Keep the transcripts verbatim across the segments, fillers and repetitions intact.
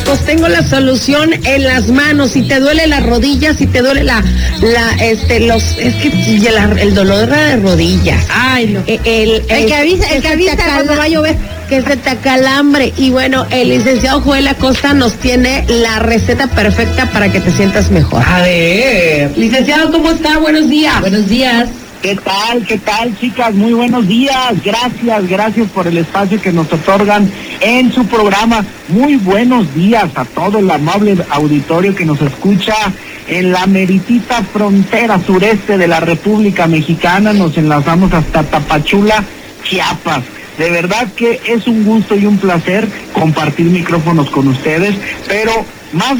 pues tengo la solución en las manos. Si te duele la rodilla, si te duele la, la, este, los, es que el, el dolor de rodillas. Ay, no. El, el, el, el que avisa, el que avisa cuando va a llover. Que se te acalambre. Y bueno, el licenciado Joel Acosta nos tiene la receta perfecta para que te sientas mejor. A ver, licenciado, ¿cómo está? Buenos días. Buenos días. ¿Qué tal? ¿Qué tal, chicas? Muy buenos días. Gracias, gracias por el espacio que nos otorgan en su programa. Muy buenos días a todo el amable auditorio que nos escucha en la meritita frontera sureste de la República Mexicana. Nos enlazamos hasta Tapachula, Chiapas. De verdad que es un gusto y un placer compartir micrófonos con ustedes, pero más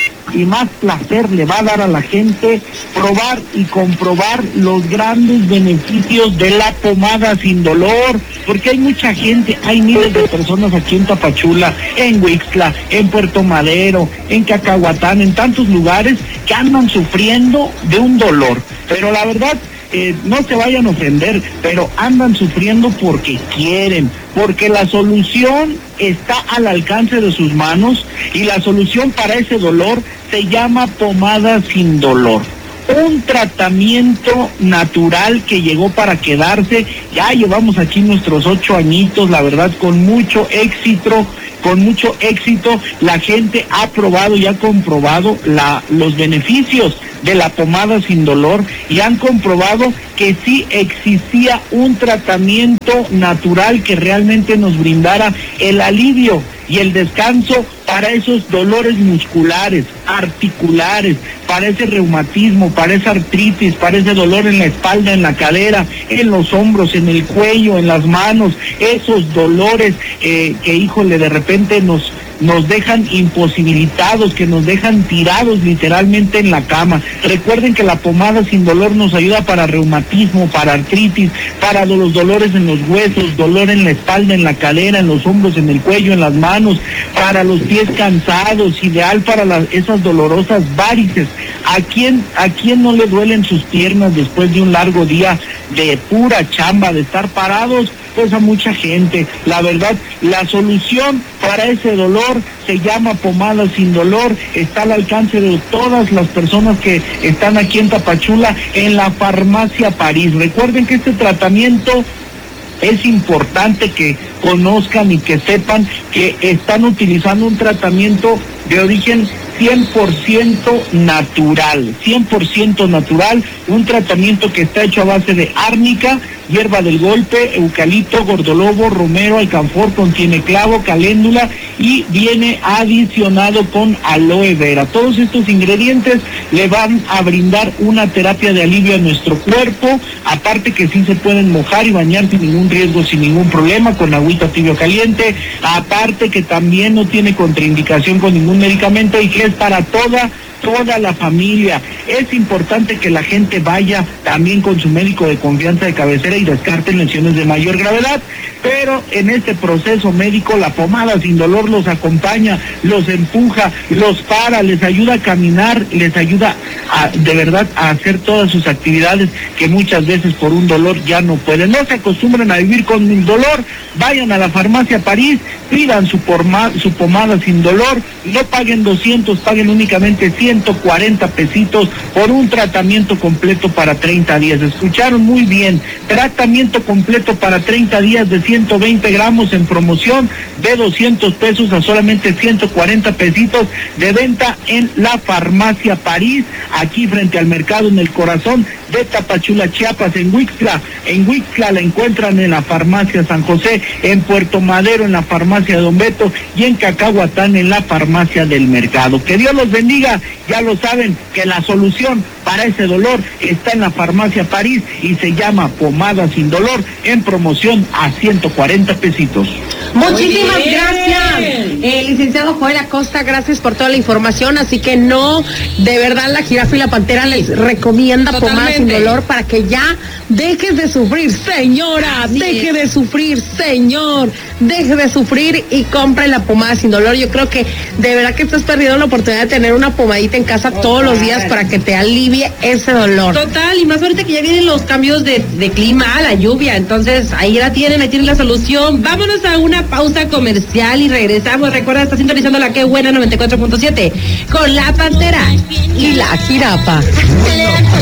y más placer le va a dar a la gente probar y comprobar los grandes beneficios de la pomada sin dolor, porque hay mucha gente, hay miles de personas aquí en Tapachula, en Huixtla, en Puerto Madero, en Cacahuatán, en tantos lugares que andan sufriendo de un dolor, pero la verdad, Eh, no se vayan a ofender, pero andan sufriendo porque quieren, porque la solución está al alcance de sus manos y la solución para ese dolor se llama pomada sin dolor. Un tratamiento natural que llegó para quedarse. Ya llevamos aquí nuestros ocho añitos, la verdad, con mucho éxito, con mucho éxito. La gente ha probado y ha comprobado la, los beneficios de la pomada sin dolor y han comprobado que sí existía un tratamiento natural que realmente nos brindara el alivio y el descanso para esos dolores musculares, articulares, para ese reumatismo, para esa artritis, para ese dolor en la espalda, en la cadera, en los hombros, en el cuello, en las manos, esos dolores eh, que, híjole, de repente nos nos dejan imposibilitados, que nos dejan tirados literalmente en la cama. Recuerden que la pomada sin dolor nos ayuda para reumatismo, para artritis, para los dolores en los huesos, dolor en la espalda, en la cadera, en los hombros, en el cuello, en las manos, para los pies cansados, ideal para las, esas dolorosas varices. ¿A quién, a quién no le duelen sus piernas después de un largo día de pura chamba, de estar parados? Pues a mucha gente. La verdad, la solución para ese dolor se llama pomada sin dolor, está al alcance de todas las personas que están aquí en Tapachula, en la Farmacia París. Recuerden que este tratamiento es importante que conozcan y que sepan que están utilizando un tratamiento de origen cien por ciento natural, cien por ciento natural, un tratamiento que está hecho a base de árnica, hierba del golpe, eucalipto, gordolobo, romero, alcanfor, contiene clavo, caléndula y viene adicionado con aloe vera. Todos estos ingredientes le van a brindar una terapia de alivio a nuestro cuerpo, aparte que sí se pueden mojar y bañar sin ningún riesgo, sin ningún problema, con agüita tibio caliente, aparte que también no tiene contraindicación con ningún medicamento y que es para toda toda la familia. Es importante que la gente vaya también con su médico de confianza de cabecera y descarten lesiones de mayor gravedad, pero en este proceso médico la pomada sin dolor los acompaña, los empuja, los para, les ayuda a caminar, les ayuda a, de verdad a hacer todas sus actividades que muchas veces por un dolor ya no pueden. No se acostumbren a vivir con un dolor, vayan a la Farmacia París, pidan su, porma, su pomada sin dolor, no paguen doscientos, paguen únicamente ciento cuarenta pesitos por un tratamiento completo para treinta días. Escucharon muy bien, tratamiento completo para treinta días de ciento veinte gramos en promoción de doscientos pesos a solamente ciento cuarenta pesitos de venta en la Farmacia París, aquí frente al mercado en el corazón de Tapachula, Chiapas, en Huixtla. En Huixtla la encuentran en la Farmacia San José, en Puerto Madero en la Farmacia Don Beto y en Cacahuatán en la Farmacia del Mercado. Que Dios los bendiga. Ya lo saben que la solución para ese dolor está en la Farmacia París y se llama pomada sin dolor en promoción a ciento cuarenta pesitos. Muchísimas gracias, eh, licenciado Joel Acosta, gracias por toda la información. Así que no, de verdad la jirafa y la pantera les recomienda Totalmente. pomada sin dolor para que ya dejes de sufrir, señora, Así deje es. de sufrir, señor, deje de sufrir y compre la pomada sin dolor. Yo creo que de verdad que estás perdiendo la oportunidad de tener una pomadita en casa todos los días. días para que te alivie ese dolor. Total, y más ahorita que ya vienen los cambios de, de clima, la lluvia, entonces ahí la tienen, ahí tienen la solución. Vámonos a una pausa comercial y regresamos. Recuerda, está sintonizando la Que Buena noventa y cuatro punto siete con La Pantera y La Jirafa.